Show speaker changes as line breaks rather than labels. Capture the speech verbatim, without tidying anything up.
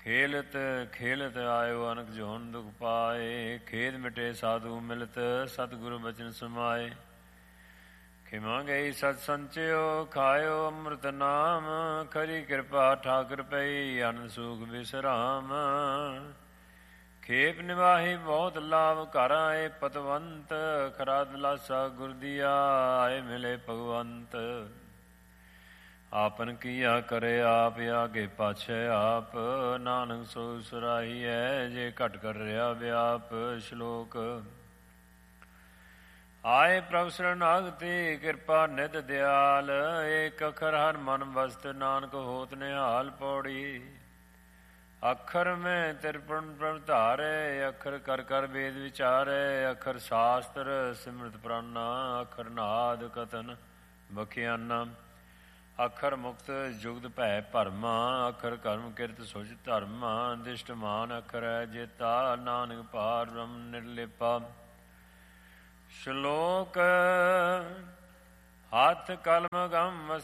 ਖੇਲਤ ਖੇਲਤ ਆਇਓ ਅਨਕ ਜੋਨ ਦੁਖ ਪਾਏ। ਖੇਦ ਮਿਟੇ ਸਾਧੂ ਮਿਲਤ ਸਤਿਗੁਰੂ ਬਚਨ ਸਮਾਏ। ਖਿਮਾ ਗਈ ਸਤ ਸੰਚਿਓ ਖਾਇਓ ਅੰਮ੍ਰਿਤ ਨਾਮ। ਖਰੀ ਕਿਰਪਾ ਠਾਕੁਰ ਪਈ ਅਨੰਦ ਸੂਖ ਬਿਸਰਾਮ। ਖੇਪ ਨਿਵਾਹੀ ਬਹੁਤ ਲਾਭ ਘਰ ਆਏ ਪਤਵੰਤ। ਖਰਾ ਦਿਲਾਸਾ ਗੁਰ ਦੀਆ ਆਏ ਮਿਲੇ ਭਗਵੰਤ। ਆਪਨ ਕੀਆ ਕਰੇ ਆਪ ਆਗੇ ਪਾਛੈ ਆਪ। ਨਾਨਕ ਸੋ ਸੁਰਾਹੀ ਹੈ ਜੇ ਘਟ ਕਰ ਰਿਹਾ ਵਿਆਪ। ਸ਼ਲੋਕ ਆਏ ਪ੍ਰਭ ਸਰਨਾਗਤੀ ਕਿਰਪਾ ਨਿਧ ਦਿਆਲ। ਏਕ ਅਖਰ ਹਰ ਮਨ ਵਸਤ ਨਾਨਕ ਹੋਤ ਨਿਹਾਲ। ਪੌੜੀ ਅੱਖਰ ਮੈਂ ਤਿਰਪਣ ਪ੍ਰਭ ਧਾਰੇ। ਅੱਖਰ ਕਰ ਕਰ ਵੇਦ ਵਿਚਾਰੇ। ਅੱਖਰ ਸ਼ਾਸਤਰ ਸਿਮਰਤ ਪ੍ਰਾਨਾ। ਅੱਖਰ ਨਾਦ ਕਥਨ ਬਖਿਆਨਾ। ਅੱਖਰ ਮੁਕਤ ਜੁਗਤ ਭੈ ਭਰਮਾ। ਅੱਖਰ ਕਰਮ ਕਿਰਤ ਸੁਚ ਧਰਮਾ। ਦਿਸ਼ਟਮਾਨ ਅੱਖਰ ਹੈ ਜੇਤਾ ਨਾਨਕ ਪਾਰ ਬ੍ਰਹਮ ਨਿਰਲੇਪਾ। ਸ਼ਲੋਕ ਹੱਥ ਕਲਮ ਗਮ